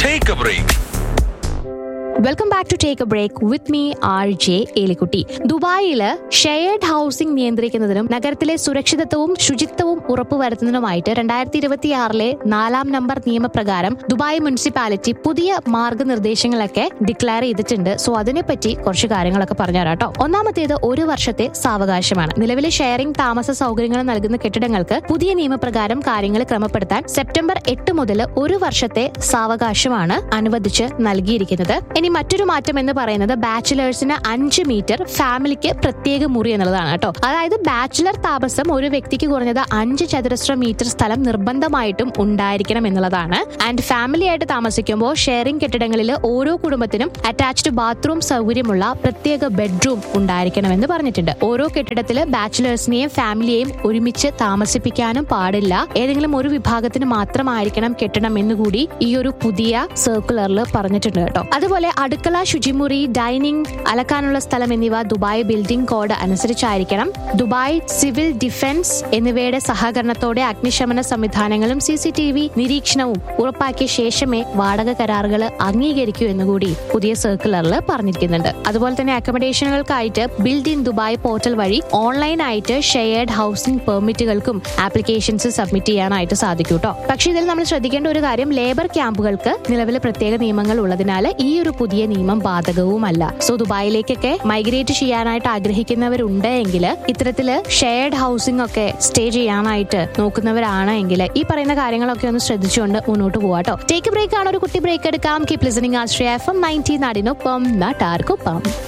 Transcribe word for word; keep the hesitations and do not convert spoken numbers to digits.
Take a break. Welcome back to take A break with me R J Elikutty. ദുബായില് shared housing നിയന്ത്രിക്കുന്നതിനും നഗരത്തിലെ സുരക്ഷിതത്വവും ശുചിത്വവും ഉറപ്പുവരുത്തുന്നതിനുമായിട്ട് രണ്ടായിരത്തി ഇരുപത്തിയാറിലെ നാലാം നമ്പർ നിയമപ്രകാരം ദുബായ് മുനിസിപ്പാലിറ്റി പുതിയ മാർഗനിർദ്ദേശങ്ങളൊക്കെ ഡിക്ലെയർ ചെയ്തിട്ടുണ്ട്. സോ അതിനെപ്പറ്റി കുറച്ച് കാര്യങ്ങളൊക്കെ പറഞ്ഞുതരാം കേട്ടോ. ഒന്നാമത്തേത് ഒരു വർഷത്തെ സാവകാശമാണ്. നിലവിലെ ഷെയറിംഗ് താമസ സൗകര്യങ്ങൾ നൽകുന്ന കെട്ടിടങ്ങൾക്ക് പുതിയ നിയമപ്രകാരം കാര്യങ്ങൾ ക്രമപ്പെടുത്താൻ സെപ്റ്റംബർ എട്ട് മുതൽ ഒരു വർഷത്തെ സാവകാശമാണ് അനുവദിച്ച് നൽകിയിരിക്കുന്നത്. ഇനി മറ്റൊരു മാറ്റം എന്ന് പറയുന്നത് ബാച്ചിലേഴ്സിന് അഞ്ച് മീറ്റർ, ഫാമിലിക്ക് പ്രത്യേക മുറി എന്നുള്ളതാണ് കേട്ടോ. അതായത് ബാച്ചിലർ താമസം ഒരു വ്യക്തിക്ക് കുറഞ്ഞത് അഞ്ച് ചതുരശ്ര മീറ്റർ സ്ഥലം നിർബന്ധമായിട്ടും ഉണ്ടായിരിക്കണം എന്നുള്ളതാണ്. ആൻഡ് ഫാമിലി ആയിട്ട് താമസിക്കുമ്പോൾ ഷെയറിംഗ് കെട്ടിടങ്ങളിൽ ഓരോ കുടുംബത്തിനും അറ്റാച്ച്ഡ് ബാത്റൂം സൗകര്യമുള്ള പ്രത്യേക ബെഡ്റൂം ഉണ്ടായിരിക്കണം എന്ന് പറഞ്ഞിട്ടുണ്ട്. ഓരോ കെട്ടിടത്തില് ബാച്ചിലേഴ്സിനെയും ഫാമിലിയെയും ഒരുമിച്ച് താമസിപ്പിക്കാനും പാടില്ല. ഏതെങ്കിലും ഒരു വിഭാഗത്തിന് മാത്രമായിരിക്കണം കെട്ടിടം എന്നുകൂടി ഈ ഒരു പുതിയ സർക്കുലറിൽ പറഞ്ഞിട്ടുണ്ട് കേട്ടോ. അതുപോലെ അടുക്കള, ശുചിമുറി, ഡൈനിങ്, അലക്കാനുള്ള സ്ഥലം എന്നിവ Dubai building code അനുസരിച്ചായിരിക്കണം. Dubai civil defence എന്നിവയുടെ സഹകരണത്തോടെ അഗ്നിശമന സംവിധാനങ്ങളും സി സി ടി വി നിരീക്ഷണവും ഉറപ്പാക്കിയ ശേഷമേ വാടക കരാറുകൾ അംഗീകരിക്കൂ എന്നുകൂടി പുതിയ സർക്കുലറിൽ പറഞ്ഞിരിക്കുന്നുണ്ട്. അതുപോലെ തന്നെ അക്കോമഡേഷനുകൾക്കായിട്ട് ബിൽഡ് ഇൻ ദുബായ് പോർട്ടൽ വഴി ഓൺലൈനായിട്ട് ഷെയർഡ് ഹൗസിംഗ് പെർമിറ്റുകൾക്കും ആപ്ലിക്കേഷൻസ് സബ്മിറ്റ് ചെയ്യാനായിട്ട് സാധിക്കും കേട്ടോ. പക്ഷെ ഇതിൽ നമ്മൾ ശ്രദ്ധിക്കേണ്ട ഒരു കാര്യം, ലേബർ ക്യാമ്പുകൾക്ക് നിലവിൽ പ്രത്യേക നിയമങ്ങൾ ഉള്ളതിനാൽ ഈ ഒരു പുതിയ നിയമം ബാധകവുമല്ല. സോ ദുബായിലേക്കൊക്കെ മൈഗ്രേറ്റ് ചെയ്യാനായിട്ട് ആഗ്രഹിക്കുന്നവരുണ്ട് എങ്കിൽ, ഇത്തരത്തില് ഷെയർഡ് ഹൗസിംഗ് ഒക്കെ സ്റ്റേ ചെയ്യാനായിട്ട് നോക്കുന്നവരാണ് എങ്കിൽ ഈ പറയുന്ന കാര്യങ്ങളൊക്കെ ഒന്ന് ശ്രദ്ധിച്ചുകൊണ്ട് മുന്നോട്ട് പോവാട്ടോ. ടേക്ക് ബ്രേക്ക് ആണ്, ഒരു കുട്ടി ബ്രേക്ക് എടുക്കാം. കീപ് ലിസണിംഗ് ആശ്രയ എഫ് എം നയൻറ്റി നാടിനൊപ്പം നാട്ടാർക്കൊപ്പം.